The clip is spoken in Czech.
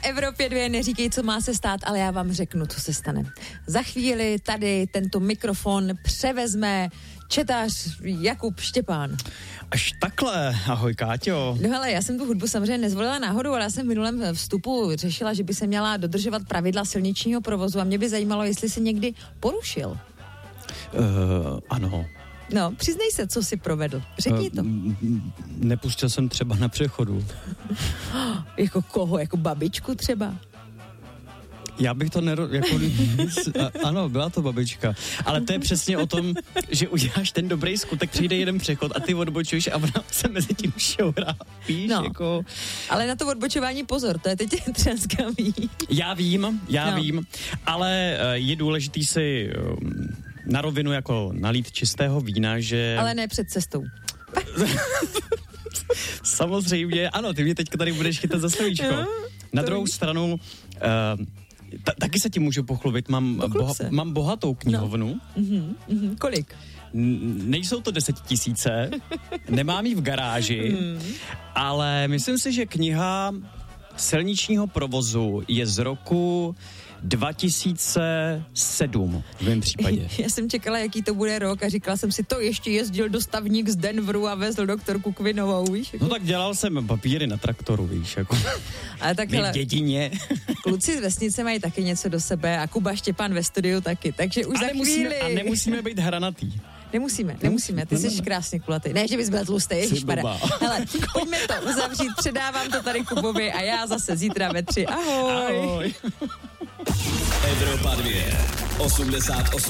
Na Evropě 2 neříkej, co má se stát, ale já vám řeknu, co se stane. Za chvíli tady tento mikrofon převezme četář Jakub Štěpán. Až takhle, ahoj Káťo. No hele, já jsem tu hudbu samozřejmě nezvolila náhodou, ale já jsem v minulém vstupu řešila, že by se měla dodržovat pravidla silničního provozu a mě by zajímalo, jestli si někdy porušil. Ano. No, přiznej se, co jsi provedl. Řekni to. Nepustil jsem třeba na přechodu. Jako koho? Jako babičku třeba? Já bych to ano, byla to babička. Ale to je přesně o tom, že uděláš ten dobrý skutek, přijde jeden přechod a ty odbočuješ a ona se mezi tím šourá. Víš, no. jako... Ale na to odbočování pozor, to je teď třaskavý. Já vím, ale je důležitý si na rovinu jako nalít čistého vína, že... Ale ne před cestou. Samozřejmě, ano, ty mě teďka tady budeš chytat za slovíčko. Na druhou stranu... taky se ti můžu pochlubit, mám bohatou knihovnu. No. Kolik? Nejsou to 10 000, nemám ji v garáži, ale myslím si, že kniha silničního provozu je z roku 2007 v mém případě. Já jsem čekala, jaký to bude rok a říkala jsem si, to ještě jezdil dostavník z Denveru a vezl doktorku Kvinovou, víš? Jako... No tak dělal jsem papíry na traktoru, víš, jako. Ale tak v dědině. Kluci z vesnice mají taky něco do sebe a Kuba Štěpán ve studiu taky, takže už za chvíli... A nemusíme být hranatý. Nemusíme, ty jsi krásně kulatý. Ne, že bys byl tlustý, ježišmarja. Hele, pojďme to uzavřít, předávám to tady Kubovi a já zase zítra ve 3. Ahoj. Evropa 2, 88,6.